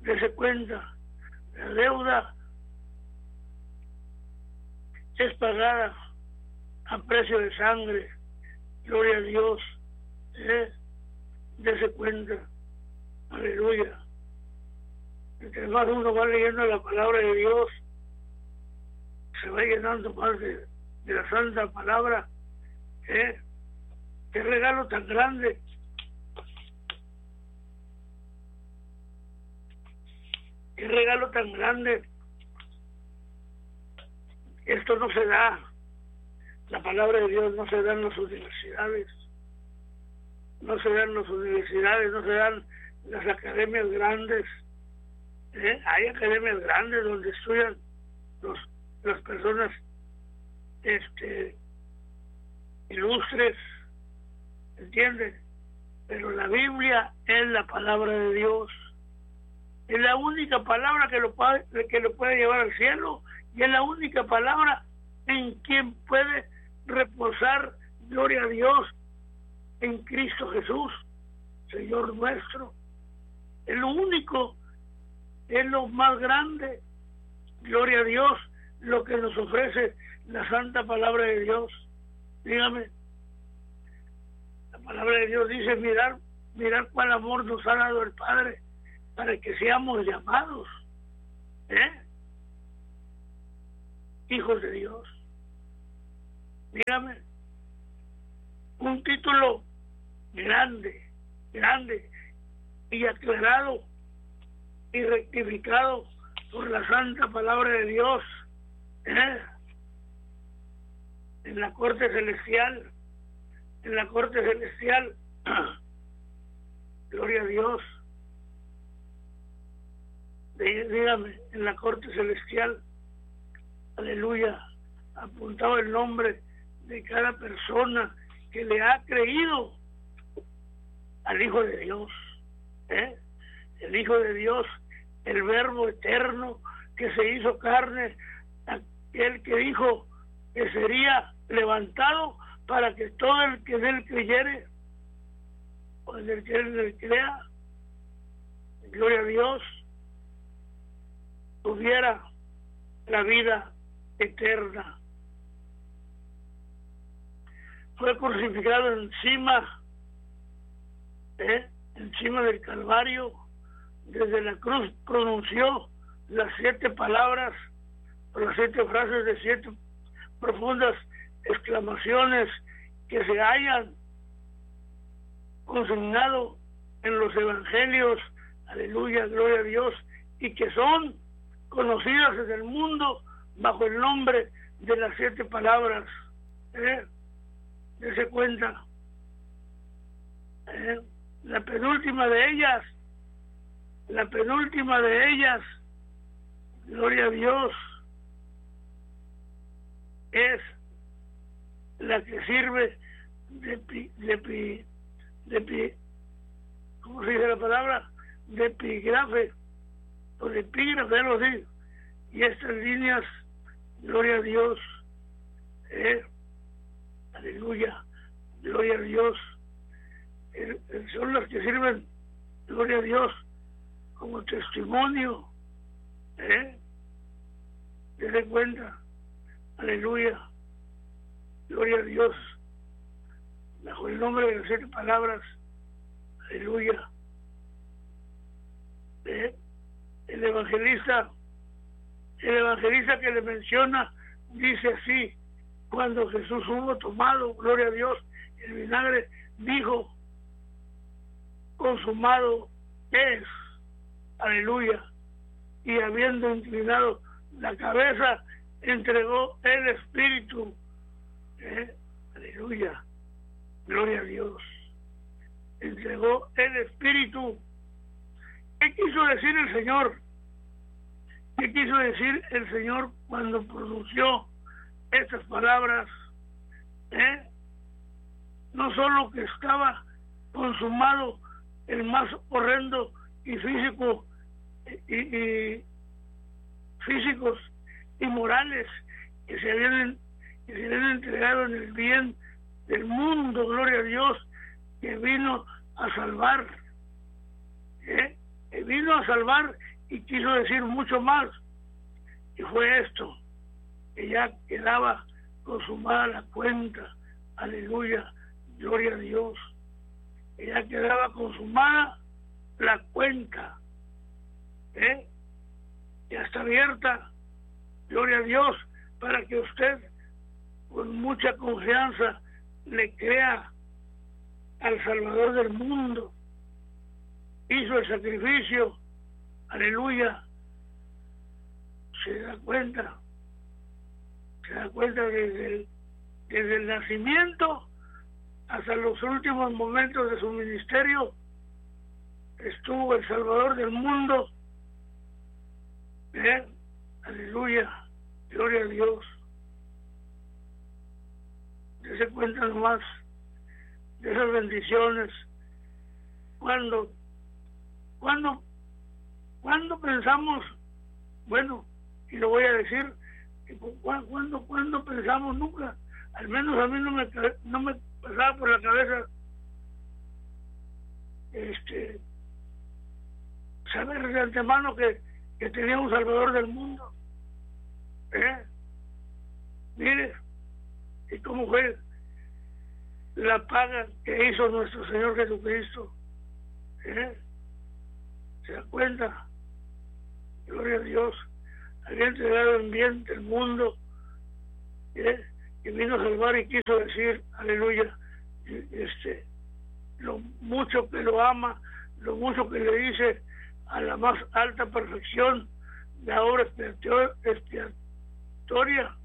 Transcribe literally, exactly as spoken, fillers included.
Dese cuenta, la deuda es pagada a precio de sangre. Gloria a Dios. ¿Eh? Dese cuenta. Aleluya. Entre más uno va leyendo la palabra de Dios, se va llenando más de, de la santa palabra. ¿Eh? Qué regalo tan grande. Qué regalo tan grande. Esto no se da. La palabra de Dios no se da en las universidades. No se dan en las universidades, no se dan en las academias grandes. ¿Eh? Hay academias grandes donde estudian los, las personas este, ilustres, ¿entiendes? Pero la Biblia es la palabra de Dios. Es la única palabra que lo puede, que lo puede llevar al cielo, y es la única palabra en quien puede reposar, gloria a Dios, en Cristo Jesús, Señor nuestro. Es lo único, es lo más grande, gloria a Dios, lo que nos ofrece la santa palabra de Dios. Dígame, la palabra de Dios dice: mirar, mirar cuál amor nos ha dado el Padre para que seamos llamados ¿eh? hijos de Dios. Dígame, un título grande, grande y aclarado y rectificado por la santa palabra de Dios ¿eh? en la corte celestial, en la corte celestial. Gloria a Dios. Dígame, en la corte celestial, aleluya, apuntado el nombre de cada persona que le ha creído al Hijo de Dios, ¿eh? El Hijo de Dios, el Verbo eterno que se hizo carne, aquel que dijo que sería levantado para que todo el que en él creyere, o en el que él crea, gloria a Dios, tuviera la vida eterna. Fue crucificado encima, ¿eh? encima del Calvario. Desde la cruz pronunció las siete palabras, o las siete frases de siete profundas exclamaciones que se hayan consignado en los evangelios, aleluya, gloria a Dios, y que son conocidas en el mundo bajo el nombre de las siete palabras. ¿Eh? Dese cuenta. ¿Eh? La penúltima de ellas, la penúltima de ellas, gloria a Dios, es la que sirve de pi, de pi, de pi, ¿cómo se dice la palabra? De epígrafe, o de epígrafe, lo digo. Y estas líneas, gloria a Dios, eh, aleluya, gloria a Dios, eh, son las que sirven, gloria a Dios, como testimonio, ¿eh? Dese cuenta, aleluya, gloria a Dios, bajo el nombre de las siete palabras, aleluya. ¿Eh? El evangelista, el evangelista que le menciona, dice así: cuando Jesús hubo tomado, gloria a Dios, el vinagre, dijo: consumado es, aleluya, y habiendo inclinado la cabeza, entregó el Espíritu, ¿eh? aleluya, gloria a Dios, entregó el Espíritu. ¿Qué quiso decir el Señor? ¿Qué quiso decir el Señor cuando pronunció estas palabras? ¿Eh? No solo que estaba consumado el más horrendo y físico y, y físicos y morales que se habían que se habían entregado en el bien del mundo, gloria a Dios, que vino a salvar, ¿eh? que vino a salvar y quiso decir mucho más, y fue esto, que ya quedaba consumada la cuenta. Aleluya, gloria a Dios. Que ya quedaba consumada la cuenta, ¿eh? Ya está abierta, gloria a Dios, para que usted con mucha confianza le crea al Salvador del mundo. Hizo el sacrificio, aleluya. Se da cuenta, se da cuenta desde el, desde el nacimiento hasta los últimos momentos de su ministerio, estuvo el Salvador del mundo. ¿Eh? Aleluya, gloria a Dios. Dese cuenta nomás de esas bendiciones. Cuando, cuando, cuando pensamos, bueno, y lo voy a decir, cuando, cuando pensamos nunca, al menos a mí no me, no me pasaba por la cabeza este saber de antemano que, que tenía un Salvador del mundo. ¿Eh? Mire, y cómo fue la paga que hizo nuestro Señor Jesucristo. ¿Eh? ¿Se da cuenta? Gloria a Dios. Había entregado en bien del mundo, ¿eh? Y vino a salvar y quiso decir, aleluya, este, lo mucho que lo ama, lo mucho que le dice a la más alta perfección, la obra expiatoria,